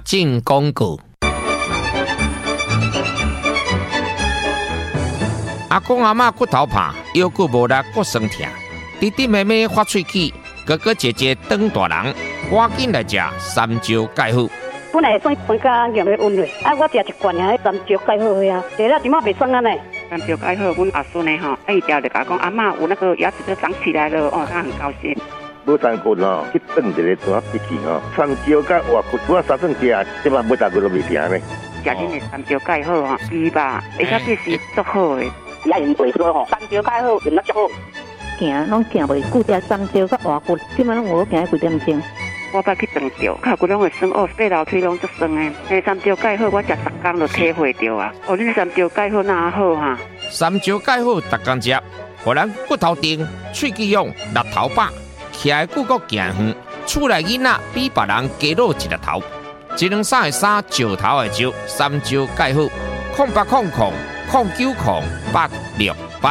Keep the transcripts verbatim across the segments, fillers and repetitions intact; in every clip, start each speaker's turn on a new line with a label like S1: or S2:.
S1: 进广告。阿公阿嬷骨头怕，腰骨无力，骨酸痛。弟弟妹妹发喙齿，哥哥姐姐长大人，赶紧来食三椒钙好。
S2: 本来算酸甲咸的温热，啊，我食一罐啊，三椒钙好呀，食了即马袂酸啊呢。
S3: 三椒钙好，阮阿孙呢吼，一条就甲讲阿嬷有那个牙齿都长起来了，哦，他很高兴。
S4: 无三骨哦，去炖一个怎笔记哦，三椒甲活骨，我三顿食，即马每大骨都袂停呢。
S3: 食恁的三椒钙好吼，猪吧，而且这是足好的。
S2: 也用袂说吼，三椒钙好，用得足好。
S5: 行拢行袂久，食三椒甲活骨，即马拢有行几点钟。
S3: 我捌去长着，脚骨拢会酸哦，爬楼梯拢足酸诶。迄三椒钙好，我食十工就体会着啊。哦，恁三椒钙好哪好哈？
S1: 三椒钙好，逐工食，互咱骨头硬、喙齿勇、力头饱，徛的久阁行远。厝内囡仔比别人加老一粒头，一两三的三，石头的石，三椒钙好，空八空空空九空八六八。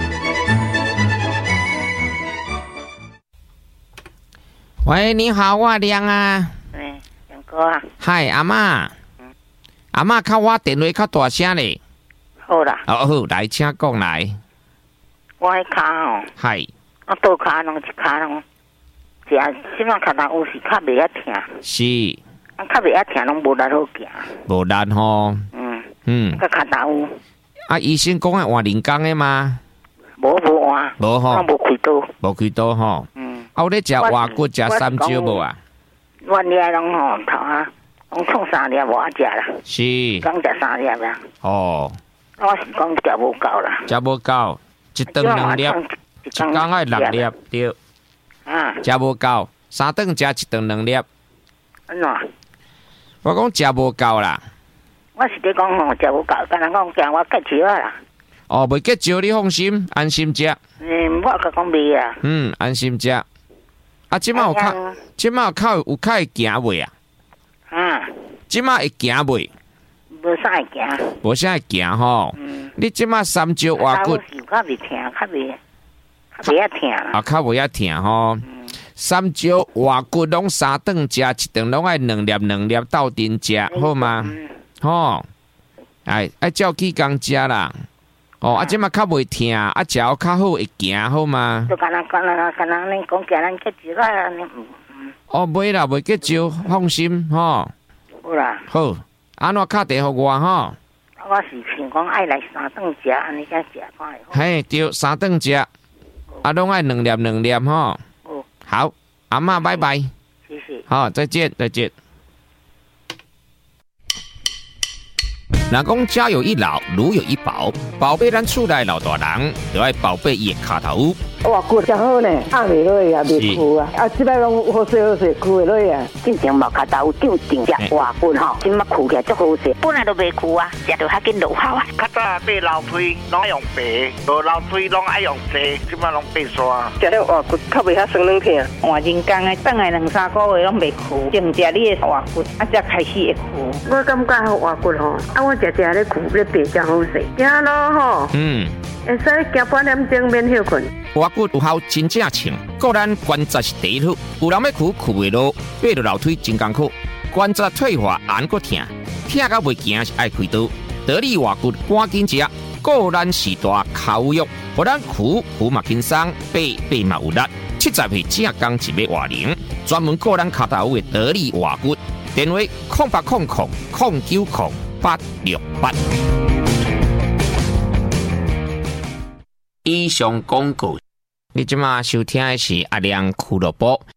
S1: 喂，你好，我亮啊。
S6: 哎，杨哥啊。
S1: 嗨，阿嬷。嗯。阿嬷，靠我电话较大声咧。
S6: 好啦。
S1: 哦好，来，请讲来。
S6: 我迄骹哦。
S1: 嗨。
S6: 我倒骹拢一骹拢，食即摆骹头有时较袂遐疼。
S1: 是。
S6: 啊，较袂遐疼，拢无力好行。
S1: 无力吼。
S6: 嗯。
S1: 嗯。
S6: 个骹头有。
S1: 啊，医生讲爱换人工的吗？
S6: 无无换。
S1: 无吼。
S6: 我无开刀。
S1: 无开刀吼。
S6: 嗯。
S1: 啊，有咧食活骨、食三椒无啊？
S6: 我咧拢吼头啊，拢创三粒无啊食啦。
S1: 是。
S6: 刚食三粒啦。
S1: 哦。
S6: 我是讲食无够啦。
S1: 食无够，一顿两粒，一工爱六粒对。
S6: 啊。
S1: 食无够，三顿食一顿两粒。
S6: 安怎？
S1: 我讲食无够啦。
S6: 我是咧讲吼食无够，敢若讲惊我结石啦。
S1: 哦，袂结石，你放心，安心食。
S6: 嗯，我甲讲袂啊。
S1: 嗯，安心食。啊，即马有较，即马靠有较会行袂啊？
S6: 啊。
S1: 即马会行袂？
S6: 无啥会行。
S1: 无啥会行吼。嗯。你即马三椒活骨。
S6: 较袂疼，较袂，较袂遐疼啦。
S1: 啊，较袂遐疼吼。嗯。三椒活骨拢三顿食，一顿拢爱两粒两粒斗阵食，好吗？嗯。吼。哎，爱照起工食啦。哦，啊，即马较袂疼，啊，食较好会行，好吗？
S6: 就干那干那干那，恁讲惊咱结石啦，恁嗯。
S1: 哦，袂啦，袂结石，放心吼。
S6: 好啦。
S1: 好，安怎敲电互我吼？
S6: 我是想讲爱来三顿食，安尼才食看会好。
S1: 嘿，对，三顿食，啊，拢爱两粒两粒吼。
S6: 哦。
S1: 好，阿嬷拜拜。
S6: 谢谢。
S1: 好，再见，再见。若讲家有一老，如有一宝，宝贝咱厝内老大人，就要宝贝伊的骹头。
S7: 哇，骨真好呢，压袂落啊，袂枯啊，啊，即摆拢好势好势，枯袂落啊。
S2: 进前无骹头有长长只活骨吼，即摆枯起来足好势，本来都袂枯啊，食着较紧落效啊。
S8: 较早爬楼梯拢爱用爬，无楼梯拢爱用坐，即摆拢爬山。
S7: 食了活骨较袂遐酸软疼，
S5: 换人工的，等下两三个月拢袂枯，净食你的活骨，啊，才开始会枯。
S7: 我感觉好活骨吼，啊，我食食咧枯咧爬真好势，行咯吼。
S1: 嗯。
S7: 会使行半点钟免休困。
S1: 活骨有效真正强，个咱关节是第一好。有人要哭哭袂落，爬落楼梯真艰苦，关节退化按个疼，疼到袂行是爱开刀。得力活骨赶紧食，个咱时大口肉，互咱哭哭嘛轻松，爬爬嘛有力。七十岁正刚一尾活龄，专门个咱脚头的得力活骨。电话空八空空空九空八六八。以上广告，你即马收听的是阿亮俱乐部。